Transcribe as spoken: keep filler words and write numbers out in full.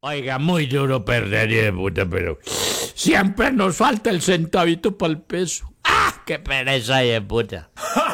Oiga, muy duro perder, hijo de puta, pero siempre nos falta el centavito para el peso. ¡Ah! ¡Qué pereza, hijo de puta!